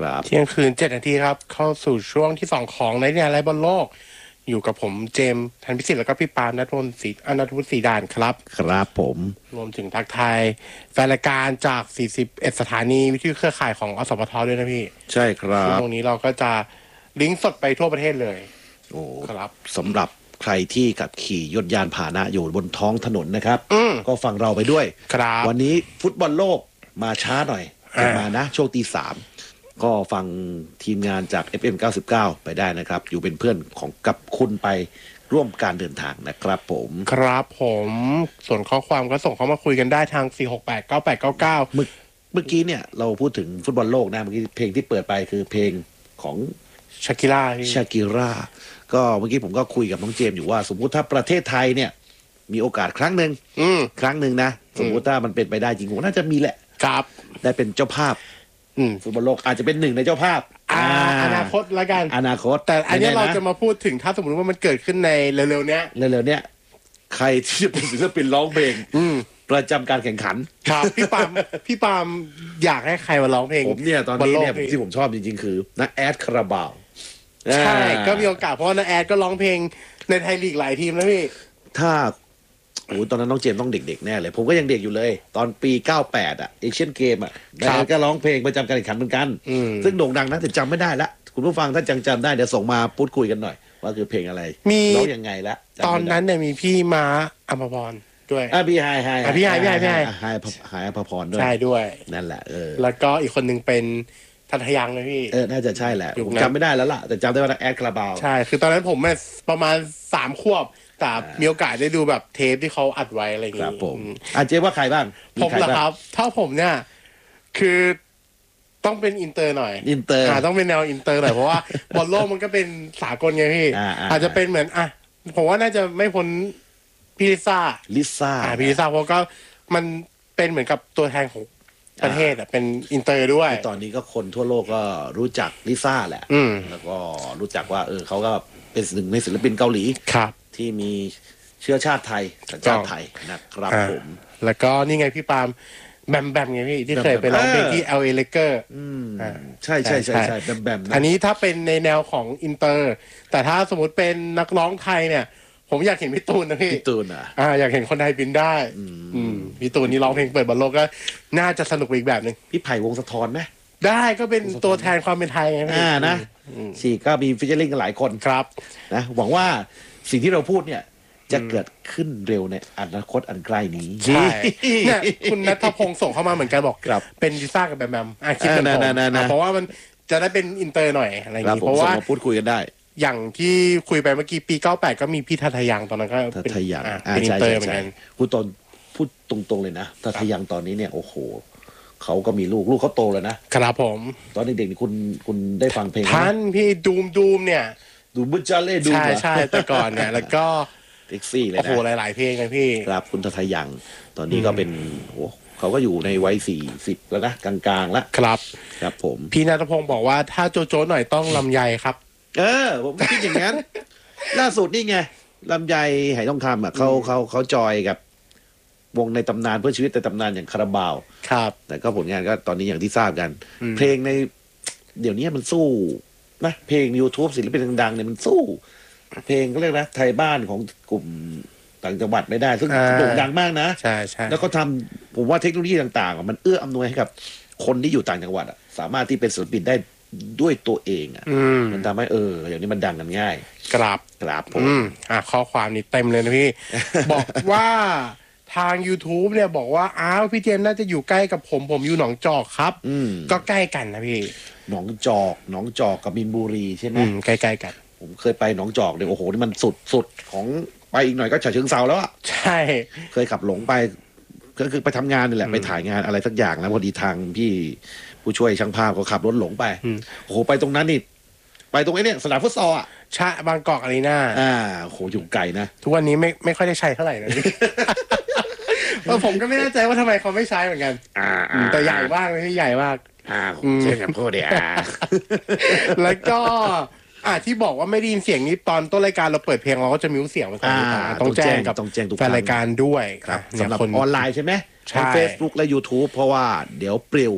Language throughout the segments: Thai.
ครับเที่ยงคืน7 นาทีครับเข้าสู่ช่วงที่2ของในเนี่ยไรบนโลกอยู่กับผมเจมส์ธันพิสิทธิ์แล้วก็พี่ปาล์มณัฐวุฒิศรีด่านครับครับผมรวมถึงทักทายแฟนรายการจาก41สถานีวิทยุเครือข่ายของอสมทด้วยนะพี่ใช่ครับชั่วโมงนี้เราก็จะลิงก์สดไปทั่วประเทศเลยโอ้ครับสำหรับใครที่ขับขี่ยนต์ยานพาหนะอยู่บนท้องถนนนะครับก็ฟังเราไปด้วยครับวันนี้ฟุตบอลโลกมาช้าหน่อยจะมานะช่วงตี 3ก็ฟังทีมงานจาก FM 99 ไปได้นะครับ อยู่เป็นเพื่อนของกับคุณไปร่วมการเดินทางนะครับผมครับผมส่วนข้อความก็ส่งเข้ามาคุยกันได้ทาง4689899 เมื่อกี้เนี่ยเราพูดถึงฟุตบอลโลกนะเมื่อกี้เพลงที่เปิดไปคือเพลงของชากิร่าก็เมื่อกี้ผมก็คุยกับน้องเจมส์อยู่ว่าสมมุติถ้าประเทศไทยเนี่ยมีโอกาสครั้งหนึ่งนะสมมุติถ้ามันเป็นไปได้จริงผมน่าจะมีแหละครับได้เป็นเจ้าภาพฟุตบอลโลกอาจจะเป็นหนึ่งในเจ้าภาพอนาคตละกันอนาคตแต่อันนี้เราจะมาพูดถึงถ้าสมมติว่ามันเกิดขึ้นในเร็วๆเนี้ยใครที่จะเป็นศิลปินร้องเพลงประจำการแข่งขันครับพี่ปามอยากให้ใครมาร้องเพลงผมเนี่ยตอนนี้เนี่ยที่ผมชอบจริงๆคือนักแอดคาราบาวใช่ก็มีโอกาสเพราะว่านักแอดก็ร้องเพลงในไทยลีกหลายทีมนะพี่ถ้าตอนนั้นน้องเจมส์ต้องเด็กๆแน่เลยผมก็ยังเด็กอยู่เลยตอนปี98เอเชียนเกมก็ร้องเพลงประจำการแข่งขันเหมือนกันซึ่งโด่งดังนะแต่จำไม่ได้ละคุณผู้ฟังถ้าจำได้เดี๋ยวส่งมาพูดคุยกันหน่อยว่าคือเพลงอะไรร้องยังไงละตอนนั้นเนี่ยมีพี่ม้าอัมพพรด้วยพี่ไฮพี่ไฮอภพรด้วยใช่ด้วยนั่นแหละแล้วก็อีกคนนึงเป็นทัทยังนะพี่น่าจะใช่แหละผมจำไม่ได้แล้วล่ะแต่จำได้ว่านักแอดคาราบาวใช่คือตอนนั้นผมประมาณ3 ขวบแต่มีโอกาสได้ดูแบบเทปที่เขาอัดไว้อะไรอย่างงี้ครับผมเจ๊ว่าใครบ้างผมเหรอครับถ้าผมเนี่ยคือต้องเป็นอินเตอร์หน่อยต้องเป็นแนวอินเตอร์หน่อยเพราะว่าบอลโลกมันก็เป็นสากลไงพี่อาจจะเป็นเหมือนผมว่าน่าจะไม่พ้นพี่ลิซ่าพี่ลิซ่าเพราะก็มันเป็นเหมือนกับตัวแทนของประเทศเป็นอินเตอร์ด้วยตอนนี้ก็คนทั่วโลกก็รู้จักลิซ่าแหละแล้วก็รู้จักว่าเขาก็เป็นหนึ่งในศิลปินเกาหลีที่มีเชื้อชาติไทยสัญชาติไทยนะครับผมแล้วก็นี่ไงพี่ปาล์มแบมไงพี่ที่เคยไปร้องเพลงที่ LA Lakers ใช่แบมอันนี้ถ้าเป็นในแนวของอินเตอร์แต่ถ้าสมมติเป็นนักร้องไทยเนี่ยผมอยากเห็นพี่ตูนนะพี่อยากเห็นคนไทยบินได้พี่ตูนนี่ร้องเพลงเปิดบอลโลกก็น่าจะสนุกอีกแบบหนึ่งพี่ไผ่วงศ์สะท้อนไหมได้ก็เป็นตัวแทนความเป็นไทยไงนะสี่ก็มีฟิชเชอร์ลิงกันหลายคนครับนะหวังว่าสิ่งที่เราพูดเนี่ยจะเกิดขึ้นเร็วในอนาคตอันใกล้นี้ใช่เนี่ยคุณณัฐพงศ์ส่งเข้ามาเหมือนกันบอกเป็นลิซ่ากับแบมคิดเป็นผมเพราะว่ามันจะได้เป็นอินเตอร์หน่อยอะไรอย่างนี้เพราะว่าพูดคุยกันได้อย่างที่คุยไปเมื่อกี้ปี98ก็มีพี่ทัทยังตอนนั้นก็เป็นอินเตอร์เหมือนกันพูดตรงๆเลยนะทัทยังตอนนี้เนี่ยโอ้โหเขาก็มีลูกเขาโตแล้วนะครับผมตอนเด็กๆนี่คุณได้ฟังเพลงท่านพี่ดูมเนี่ยดูบุจาเล่ดูใช่แต่ก่อนเนี่ยแล้วก็เซ็กซี่เลยนะโอ้โหหลายๆเพลงเลยพี่ครับคุณทัทยังตอนนี้ก็เป็นโอ้เขาก็อยู่ในวัย40แล้วนะกลางๆแล้วครับผมพี่ณัฐพงศ์บอกว่าถ้าโจหน่อยต้องลำไยครับผมคิดอย่างนั้นล่าสุดนี่ไงลำไยไหทองคำเขาจอยกับวงในตำนานเพื่อชีวิตในตำนานอย่างคาราบาวครับแต่ก็ผลงานก็ตอนนี้อย่างที่ทราบกันเพลงในเดี๋ยวนี้มันสู้นะเพลง YouTube ศิลปินดังๆเนี่ยมันสู้เพลงก็เรียกนะไทยบ้านของกลุ่มต่างจังหวัดไม่ได้ซึ่งโด่งดังมากนะใช่แล้วก็ทำผมว่าเทคโนโลยีต่างๆมันเอื้ออำนวยให้กับคนที่อยู่ต่างจังหวัดสามารถที่เป็นศิลปินได้ด้วยตัวเองมันทำให้อย่างนี้มันดังกันง่ายครับผมข้อความนี้เต็มเลยนะพี่ บอกว่าทาง YouTube เนี่ยบอกว่าพี่เจมส์น่าจะอยู่ใกล้กับผมอยู่หนองจอกครับก็ใกล้กันนะพี่หนองจอกกับมีนบุรีใช่ไหมใกล้ๆกันผมเคยไปหนองจอกเนี่ยโอ้โหนี่มันสุดของไปอีกหน่อยก็ฉะเชิงเทราแล้วอ่ะใช่เคยขับหลงไปก็คือไปทำงานนี่แหละไปถ่ายงานอะไรสักอย่างแล้วพอดีทางพี่ผู้ช่วยช่างภาพก็ขับรถหลงไปโอ้โหไปตรงนั้นนี่ไปตรงนี้เนี่ยสนามฟุตซอลอ่ะใช่บางกอกอารีนาโหอยู่ไกลนะทุกวันนี้ไม่ค่อยได้ใช้เท่าไหร่นะผมก็ไม่แน่ใจว่าทำไมเขาไม่ใช้เหมือนกันแต่ใหญ่มากเลยที่ใหญ่มากใช่ครับพ่อเดียแล้วก็ที่บอกว่าไม่ได้ยินเสียงนี้ตอนต้นรายการเราเปิดเพลงเราก็จะมิวเสียงต้องแจ้งกับแฟนรายการด้วยครับสำหรับออนไลน์ใช่ไหมทั้ง Facebook และ YouTube เพราะว่าเดี๋ยวปลิว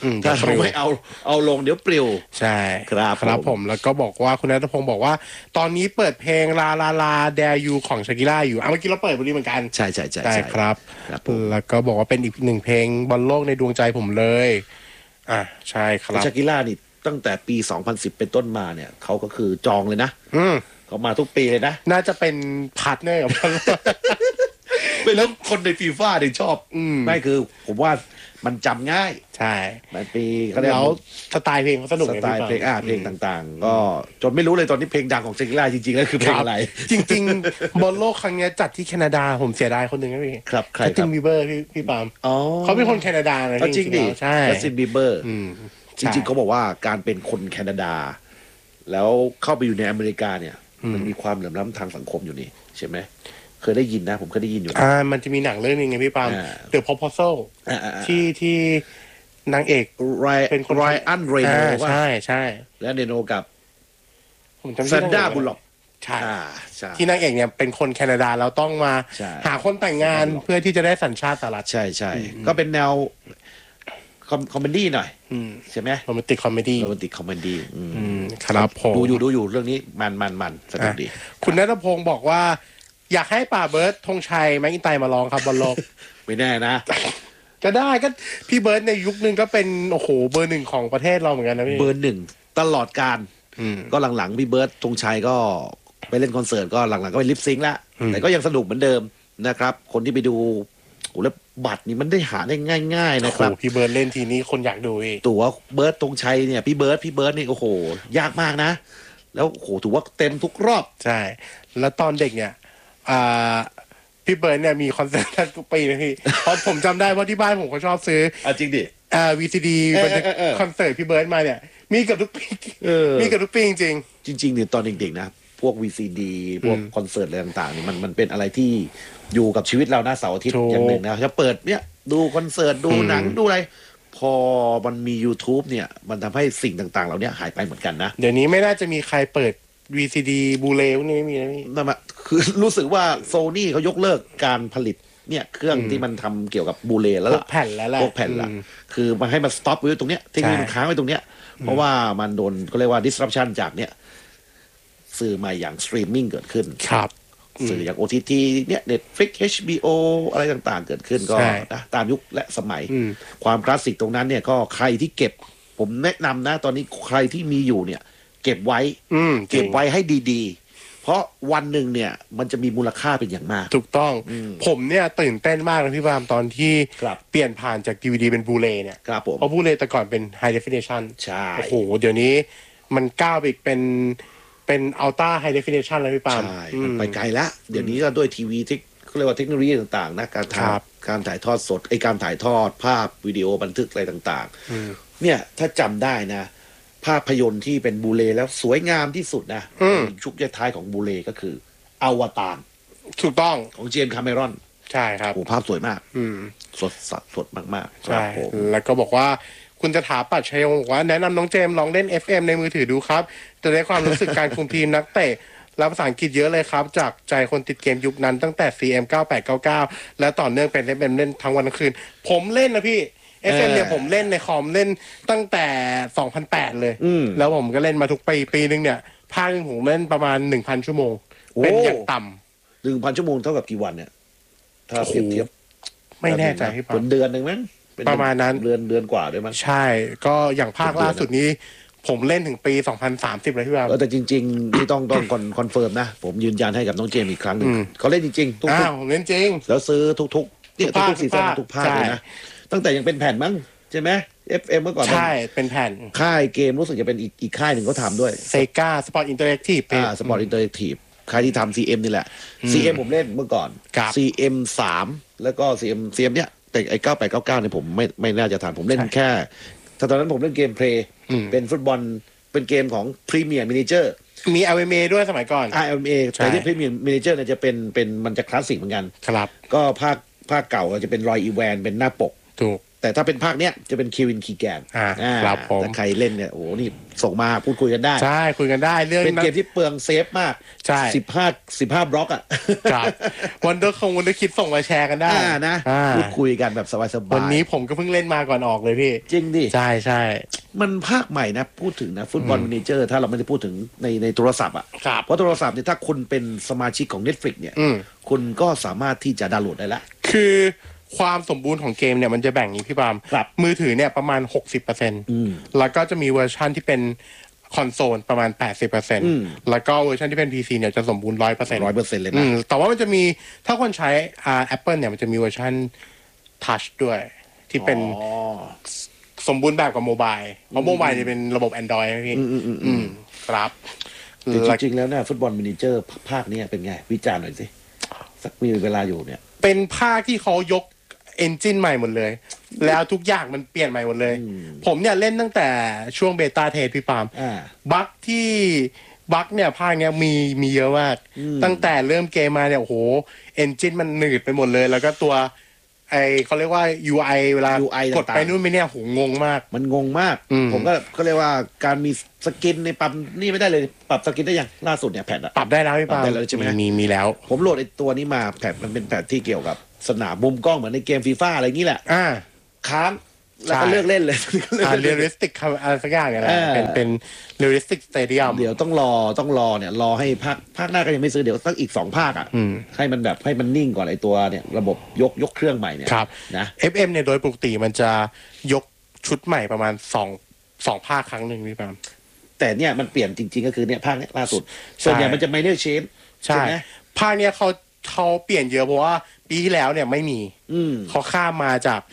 ถ้าเราไม่เอาลงเดี๋ยวปลิวใช่ครับผมแล้วก็บอกว่าคุณณัฐพงศ์บอกว่าตอนนี้เปิดเพลงลาลาลาแดยูของชากิล่าอยู่เมื่อกี้เราเปิดบริเหมือนกันใช่ครับแล้วก็บอกว่าเป็นอีกหนึ่งเพลงบอลโลกในดวงใจผมเลยใช่ครับชากิล่านี่ตั้งแต่ปี2010เป็นต้นมาเนี่ยเขาก็คือจองเลยนะเขามาทุกปีเลยนะน่าจะเป็นพาร์ทเนอร์กับเป็นแล้วคนในฟีฟ่าถึงชอบไม่คือผมว่ามันจำง่ายใช่มันปีแล้วสไตล์เพลงเขาสนุกสไตล์เพลงเพลงต่างๆก็จนไม่รู้เลยตอนนี้เพลงดังของเซกิล่าจริงๆแล้วคือเพลงอะไรจริงๆบอลโลกครั้งนี้จัดที่แคนาดาผมเสียดายคนหนึ่งนะพี่ครับใครจัสตินบีเบอร์พี่ปาล์มเขาเป็นคนแคนาดาเลยจริงดิใช่จัสตินบีเบอร์จริงๆเขาบอกว่าการเป็นคนแคนาดาแล้วเข้าไปอยู่ในอเมริกาเนี่ยมันมีความเหลื่อมล้ำทางสังคมอยู่นี่ใช่ไหมเคยได้ยินนะผมเคยได้ยินอยู่มันจะมีหนังเรื่องนึงไงพี่ปาล์ม The Proposal ที่นางเอกเป็นคนไรอันเรโนใช่และเรโนกับแซนด้าบุลล็อกใช่ที่นางเอกเนี่ยเป็นคนแคนาดาแล้วต้องมาหาคนแต่งงานเพื่อที่จะได้สัญชาติสหรัฐใช่ก็เป็นแนวคอมเมดี้หน่อยใช่ไหมโรแมนติกคอมเมดี้ครับผมดูอยู่เรื่องนี้มันสนุกดีคุณณัฐพงศ์บอกว่าอยากให้ป่าเบิร์ดธงชัยแม็กอินไตร์มาร้องครับบอลโลกไม่แน่นะก็ได้ก็พี่เบิร์ดในยุคนึงก็เป็นโอ้โหเบอร์หนึ่งของประเทศเราเหมือนกันนะพี่เบอร์หนึ่งตลอดการก็หลังๆพี่เบิร์ดธงชัยก็ไปเล่นคอนเสิร์ตก็หลังๆก็ไปลิปซิงค์ละแต่ก็ยังสนุกเหมือนเดิมนะครับคนที่ไปดูโอ้แล้วบัตรนี่มันได้หาได้ง่ายๆนะครับพี่เบิร์ดเล่นทีนี้คนอยากดูอีกตั๋วเบิร์ดธงชัยเนี่ยพี่เบิร์ดนี่โอ้โหยากมากนะแล้วโอ้โหถือว่าเต็มทุกรอบใช่แล้วตอนเด็กเนี่ยพี่เบิร์ดเนี่ยมีคอนเสิร์ตทุกปีนะพี่เพราะผมจำได้ว่าที่บ้านผมก็ชอบซื้อจริงดิ VCD คอนเสิร์ตพี่เบิร์ดมาเนี่ยมีเกือบทุกปีมีเกือบทุกปีจริงเนี่ยตอนเด็กๆนะพวก VCD พวกคอนเสิร์ตอะไรต่างๆนี่มันเป็นอะไรที่อยู่กับชีวิตเรานะเสาร์อาทิตย์อย่างหนึ่งนะจะเปิดเนี่ยดูคอนเสิร์ตดูหนังดูอะไรพอมันมี YouTube เนี่ยมันทำให้สิ่งต่างๆเหล่านี้หายไปเหมือนกันนะเดี๋ยวนี้ไม่น่าจะมีใครเปิด VCD บูเลพวกนี้ไม่มีนะพี่นั่นแหละคือรู้สึกว่าโซนี่เขายกเลิกการผลิตเนี่ยเครื่องที่มันทำเกี่ยวกับบูเลแล้วล่ะพวกแผ่นแล้วแหละพวกแผ่นละคือมันให้มันสต็อปไว้ตรงเนี้ยเทคโนโลยีมันค้างไว้ตรงเนี้ยเพราะว่ามันโดนก็เรียกว่า disruption จากเนี่ยสื่อใหม่อย่างสตรีมมิ่งเกิดขึ้นครับสื่ออย่าง OTT เนี่ย Netflix HBO อะไรต่างๆเกิดขึ้นก็นะตามยุคและสมัยความคลาสสิกตรงนั้นเนี่ยก็ใครที่เก็บผมแนะนำนะตอนนี้ใครที่มีอยู่เนี่ยเก็บไว้ให้ดีๆเพราะวันหนึ่งเนี่ยมันจะมีมูลค่าเป็นอย่างมากถูกต้องผมเนี่ยตื่นเต้นมากนะพี่บามตอนที่เปลี่ยนผ่านจาก DVD เป็นบูเลเนี่ยเพราะบูเลแต่ก่อนเป็น High Definition ใช่โอ้โหเดี๋ยวนี้มันก้าวไปอีกเป็นอัลต้าไฮเดฟิเนชันเลยพี่ปาล์มใช่มันไปไกลแล้วเดี๋ยวนี้ก็ด้วยทีวีที่เขาเรียกว่าเทคโนโลยีต่างๆนะการถ่ายทอดสดการถ่ายทอดภาพวิดีโอบันทึกอะไรต่างๆเนี่ยถ้าจำได้นะภาพยนตร์ที่เป็นบูเลแล้วสวยงามที่สุดนะชุกท้ายของบูเลก็คืออวตารถูกต้องของเจมส์คาเมรอนใช่ครับโอ้ภาพสวยมากสดมากๆใช่แล้วก็บอกว่าคุณจะถาปัดชัยงบอกว่าแนะนำน้องเจมลองเล่น FM ในมือถือดูครับจะได้ความรู้สึกการคุมทีมนักเตะและภาษาอังกฤษเยอะเลยครับจากใจคนติดเกมยุคนั้นตั้งแต่ CM 9899และต่อเนื่องเป็น FM เล่นทั้งวันทั้งคืนผมเล่นนะพี่ FM เนี่ยผมเล่นในคอมเล่นตั้งแต่2008เลยแล้วผมก็เล่นมาทุกปีนึงเนี่ยภาคนึงผมเล่นประมาณ 1,000 ชั่วโมงเป็นอย่างต่ำ 1,000 ชั่วโมงเท่ากับกี่วันเนี่ยถ้าเทียบไม่แน่ใจพี่ปาเป็นเดือนนึงมั้งประมาณนั้นเดือนกว่าด้วยมั้งใช่ก็อย่างภาคล่าสุดนี้ผมเล่นถึงปี2030เลยพี่บามแต่จริงๆที่ต้องคอนเฟิร์มนะผมยืนยันให้กับน้องเจมอีกครั้งนึงเขาเล่นจริงๆทุกผมเล่นจริงแล้วซื้อทุกเนี่ยทุกซีซั่นทุกภาคเลยนะตั้งแต่ยังเป็นแผ่นมั้งใช่ไหม FM เมื่อก่อนใช่เป็นแผ่นค่ายเกมรู้สึกจะเป็นอีกค่ายหนึ่งเขาทำด้วยเซกาสปอร์ตอินเตอร์แอคทีฟสปอร์ตอินเตอร์แอคทีฟค่ายที่ทำ CM นี่แหละ CM ผมเล่นเมื่อก่อน CM 3แล้วก็ CM เนี่ยแต่ไอ้9899เนี่ยผมไม่น่าจะทันผมเล่นแค่ตอนนั้นผมเล่นเกมเพลย์เป็นฟุตบอลเป็นเกมของพรีเมียร์มินิเจอร์มี LMA ด้วยสมัยก่อน LMA แต่ที่พรีเมียร์มินิเจอร์เนี่ยจะเป็นมันจะคลาสสิกเหมือนกันครับก็ภาคเก่าจะเป็นรอยอีแวนเป็นหน้าปกถูกแต่ถ้าเป็นภาคเนี้ยจะเป็นเควินคีแกนครับผมแต่ใครเล่นเนี่ยโอ้นี่ส่งมาพูดคุยกันได้ใช่คุยกันได้เรื่องเป็นเกมที่เปลืองเซฟมากใช่ 15บล็อกอ่ะครับวันเดอร์คิดส่งมาแชร์กันได้นะพูดคุยกันแบบสบายๆวันนี้ผมก็เพิ่งเล่นมาก่อนออกเลยพี่จริงดิใช่ใช่มันภาคใหม่นะพูดถึงนะฟุตบอลมินิเจอร์ถ้าเราไม่ได้พูดถึงในโทรศัพท์อ่ะเพราะโทรศัพท์เนี่ยถ้าคุณเป็นสมาชิกของ Netflix เนี่ยคุณก็สามารถที่จะดาวน์โหลดได้ละคือความสมบูรณ์ของเกมเนี่ยมันจะแบ่งนี้พี่ปามมือถือเนี่ยประมาณ 60%แล้วก็จะมีเวอร์ชันที่เป็นคอนโซลประมาณ 80%แล้วก็เวอร์ชันที่เป็น PC เนี่ยจะสมบูรณ์ 100% เลยนะแต่ว่ามันจะมีถ้าคนใช้Apple เนี่ยมันจะมีเวอร์ชัน Touch ด้วยที่เป็นสมบูรณ์แบบกับโมบายเพราะโมบายจะเป็นระบบ Android นะพี่ครับจริงๆแล้วเนี่ยฟุตบอลมินิเจอร์ภาคนี้เป็นไงวิจารณ์หน่อยสิสักมีเวลาอยู่เนี่ยเป็นภาคที่เขายกเอนจินใหม่หมดเลยแล้วทุกอย่างมันเปลี่ยนใหม่หมดเลยผมเนี่ยเล่นตั้งแต่ช่วงเบต้าเทสพี่ปาล์มบั๊กเนี่ยภาคเนี้ยมีเยอะมากตั้งแต่เริ่มเกมมาเนี่ยโอ้โหเอนจินมันหนืดไปหมดเลยแล้วก็ตัวเขาเรียกว่า UI เวลากดไปนู่นไปเนี่ยโหงงมากมันงงมากผมก็เรียกว่าการมีสกินในปรับนี่ไม่ได้เลยปรับสกินได้ยังล่าสุดเนี่ยแพทปรับได้แล้วพี่ปาล์มใช่ไหมมีแล้วผมโหลดไอ้ตัวนี้มาแพทมันเป็นแพทที่เกี่ยวกับสนามมุมกล้องเหมือนในเกมฟีฟ่าอะไรงี้แหละค้างแล้วก็เลิกเล่นเลยเรียลลิสติกอะไรสักอย่างอะไรเป็นเรียลลิสติกสเตเดียมเดี๋ยวต้องรอเนี่ยรอให้ภาคหน้าก็ยังไม่ซื้อเดี๋ยวตั้งอีก2ภาคอ่ะให้มันแบบให้มันนิ่งก่อนไอ้ตัวเนี่ยระบบยกเครื่องใหม่เนี่ยนะ FM เนี่ยโดยปกติมันจะยกชุดใหม่ประมาณ2ภาคครั้งหนึ่งพี่ปามแต่เนี่ยมันเปลี่ยนจริงๆก็คือเนี่ยภาคนี้ล่าสุดส่วนใหญ่มันจะไมเนอร์เชนใช่ไหมภาคเนี้ยเขาเปลี่ยนเยอะเพราะว่าปีที่แล้วเนี่ยไม่มีเขาข้ามมาจาก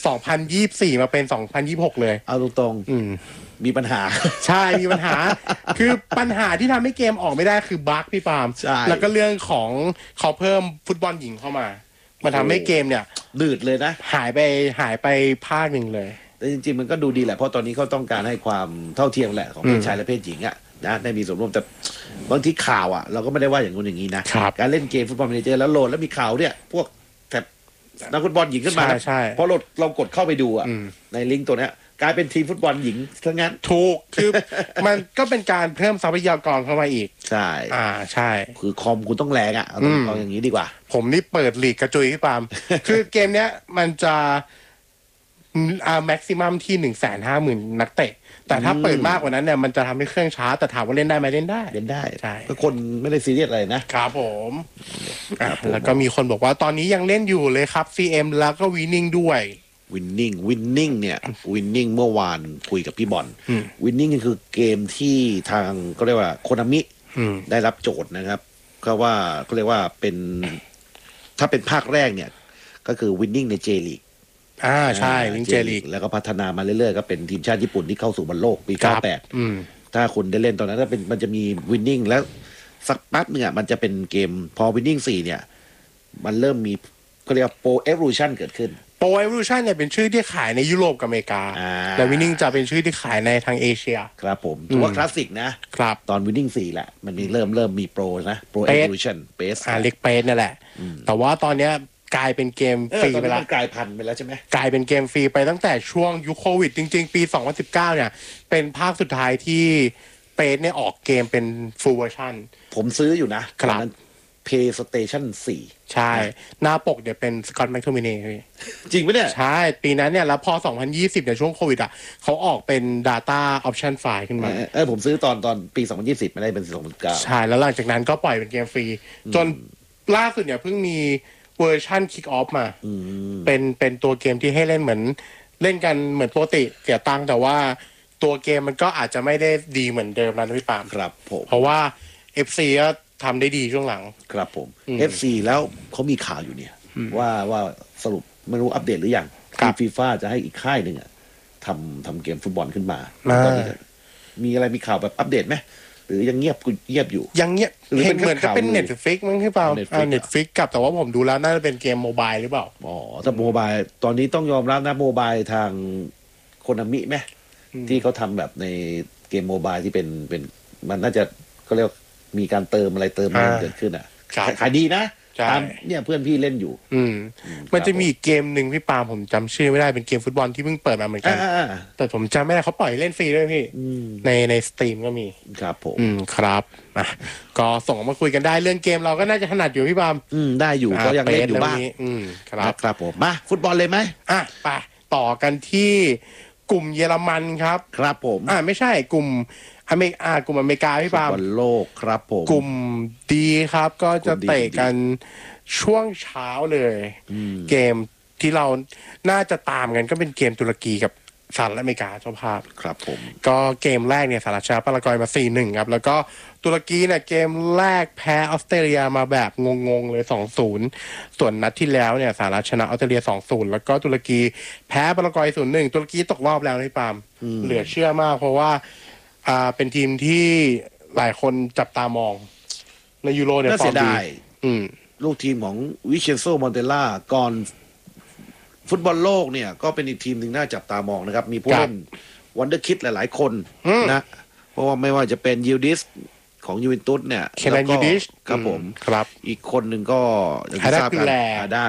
2024มาเป็น2026เลยเอาตรงๆมีปัญหาใช่มีปัญหาคือปัญหาที่ทำให้เกมออกไม่ได้คือบั๊กพี่ปาล์มแล้วก็เรื่องของเขาเพิ่มฟุตบอลหญิงเข้ามามันทำให้เกมเนี่ยดืดเลยนะหายไปภาคหนึ่งเลยแต่จริงๆมันก็ดูดีแหละเพราะตอนนี้เขาต้องการให้ความเท่าเทียมแหละของเพศชายและเพศหญิงอ่ะนะได้มีส่วนร่วมแต่บางทีข่าวอ่ะเราก็ไม่ได้ว่าอย่างนู้นอย่างนี้นะการเล่นเกมฟุตบอลมินิเจอร์แล้วโหลดแล้วมีข่าวเนี่ยพวกนักฟุตบอลหญิงขึ้นมาเพราะเรากดเข้าไปดูอ่ะในลิงก์ตัวเนี้ยกลายเป็นทีมฟุตบอลหญิงทั้งนั้นถูกคือมันก็เป็นการเพิ่มทรัพยากรเข้ามาอีกใช่ใช่คือคอมคุณต้องแรงอ่ะเอาอย่างนี้ดีกว่าผมนี่เปิดลีกกระจุยพี่ปาล์มคือเกมเนี้ยมันจะแม็กซิมัมที่150,000นักเตะแต่ถ้าเปิดมากกว่านั้นเนี่ยมันจะทำให้เครื่องช้าแต่ถามว่าเล่นได้ไหมเล่นได้ใช่ก็คนไม่ได้ซีเรียสอะไรนะครับผมแล้วก็มีคนบอกว่าตอนนี้ยังเล่นอยู่เลยครับ CM แล้วก็วินนิ่งด้วยวินนิ่งเนี่ยวินนิ่งเมื่อวานคุยกับพี่บอลวินนิ่งคือเกมที่ทางก็เรียกว่าโคนามิได้รับโจทย์นะครับก็ว่าเขาเรียกว่าเป็นถ้าเป็นภาคแรกเนี่ยก็คือวินนิ่งในเจลีกใช่วินเจลีกแล้วก็พัฒนามาเรื่อยๆก็เป็นทีมชาติญี่ปุ่นที่เข้าสู่บอลโลกปี98ถ้าคุณได้เล่นตอนนั้นถ้าเป็นมันจะมีวินนิ่งแล้วสักแป๊บนึงมันจะเป็นเกมพอวินนิ่ง4เนี่ยมันเริ่มมีเขาเรียกว่าโปรเอวูชั่นเกิดขึ้นโปรเอวูชั่นเนี่ยเป็นชื่อที่ขายในยุโรปกับอเมริกาแต่วินนิ่งจะเป็นชื่อที่ขายในทางเอเชียครับผมถือว่าคลาสสิกนะครับตอนวินนิ่ง4แหละมันมีเริ่มมีโปรนะโปรเอวูชั่นเบสเล็กเปสนั่นแหละแต่ว่าตอนเนี้ยกลายเป็นเกมฟรีไปแล้วกลายพันธุ์ไปแล้วใช่ไหมกลายเป็นเกมฟรีไปตั้งแต่ช่วงยุคโควิดจริงๆปี2019เนี่ยเป็นภาคสุดท้ายที่เปสเนี่ยออกเกมเป็นฟูลเวอร์ชันผมซื้ออยู่นะครับPlayStation 4 ใช่หน้าปกเดี๋ยวเป็นสกอตแมคโทมิเน่จริงไหมเนี่ยใช่ปีนั้นเนี่ยแล้วพอ2020เนี่ยช่วงโควิดอ่ะเขาออกเป็น Data Option File ขึ้นมาผมซื้อตอนปี2020ไม่ได้เป็น2019 ใช่แล้วหลังจากนั้นก็ปล่อยเป็นเกมฟรีจนล่าสุดเนี่ยเพิ่งมีเวอร์ชัน Kick Off มาเป็นตัวเกมที่ให้เล่นเหมือนเล่นกันเหมือนปกติเสียตังค์แต่ว่าตัวเกมมันก็อาจจะไม่ได้ดีเหมือนเดิมนะพี่ปาล์มครับผมเพราะว่า FC ก็ทำได้ดีช่วงหลังครับผม FC แล้วเขามีข่าวอยู่เนี่ยว่าสรุปไม่รู้อัปเดตหรือยังที่ฟีฟ่าจะให้อีกค่ายหนึ่งทำเกมฟุตบอลขึ้นมาตอนนี้มีอะไรมีข่าวแบบอัปเดตไหมหรือยังเงียบอยู่ยังเงียบเห็นเหมือนจะเป็น Netflix มั้งพี่เปล่าNetflix กับแต่ว่าผมดูแล้วน่าจะเป็นเกมโมบายหรือเปล่าถ้าโมบายตอนนี้ต้องยอมรับนะโมบายทางโคนามิไหมที่เขาทำแบบในเกมโมบายที่เป็นมันน่าจะเขาเรียกมีการเติมอะไรเกิดขึ้นขายดีนะตามเนี่ยเพื่อนพี่เล่นอยู่มันจะมีอีกเกมหนึ่งพี่ปาผมจำชื่อไม่ได้เป็นเกมฟุตบอลที่เพิ่งเปิดมาเหมือนกันแต่ผมจำไม่ได้เขาปล่อยเล่นฟรีด้วยพี่ในสตรีมก็มีครับผมครับก็ส่งมาคุยกันได้เรื่องเกมเราก็น่าจะถนัดอยู่พี่ปามได้อยู่ก็ยังเล่นอยู่บ้างครับผมมาฟุตบอลเลยไหมไปต่อกันที่กลุ่มเยอรมันครับครับผมไม่ใช่กลุ่มอเมริกากลุ่มอเมริกาพี่ปามฟุตบอลโลกครับผมกลุ่มดีครับก็จะเตะกันช่วงเช้าเลยเกมที่เราน่าจะตามกันก็เป็นเกมตุรกีกับสหรัฐอเมริกาเจ้าภาพครับผมก็เกมแรกเนี่ยสหรัฐชนะปารากวัยมา 4-1 ครับแล้วก็ตุรกีเนี่ยเกมแรกแพ้ออสเตรเลียมาแบบงงๆเลย 2-0 ส่วนนัดที่แล้วเนี่ยสหรัฐชนะออสเตรเลีย 2-0 แล้วก็ตุรกีแพ้ปารากวัย 0-1 ตุรกีตกรอบแล้วนะพี่ปามเหลือเชื่อมากเพราะว่าเป็นทีมที่หลายคนจับตามองในยูโรเนี่ยฟอร์มดีลูกทีมของวิเชนโซมอนเตล่าก่อนฟุตบอลโลกเนี่ยก็เป็นอีกทีมหนึ่งน่าจับตามองนะครับมีผู้เล่นวันเดอร์คิดหลายๆคนนะเพราะว่าไม่ว่าจะเป็นยูดิสของยูเวนตุสเนี่ยแล้วก็ครับผมครับอีกคนหนึ่งก็อาดากูแล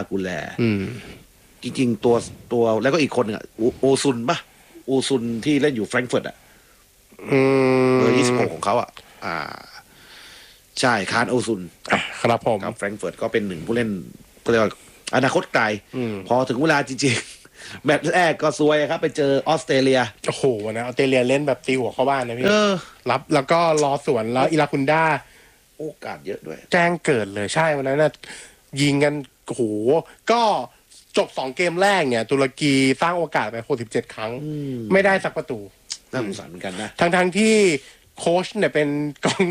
จริงๆตัวแล้วก็อีกคนหนึ่งโอซุนป่ะโอซุนที่เล่นอยู่แฟรงก์เฟิร์ตเบอร์26ของเขาใช่คานโอซุนครับผมกับแฟรงก์เฟิร์ตก็เป็นหนึ่งผู้เล่นก็เรียกว่าอนาคตไกลพอถึงเวลาจริงๆแมตช์แรกก็ซวยครับไปเจอออสเตรเลียโอ้โหนะออสเตรเลียเล่นแบบตีหัวเข้าบ้านนะพี่รับแล้วก็รอสวนแล้วอิราคุนดาโอกาสเยอะด้วยแจ้งเกิดเลยใช่วันนั้นน่ะยิงกันโอ้โหก็จบ2เกมแรกเนี่ยตุรกีสร้างโอกาสไป67ครั้งไม่ได้สักประตูน่าสงสารเหมือนกันนะทั้งที่โค้ชเนี่ยเป็นกองหน้า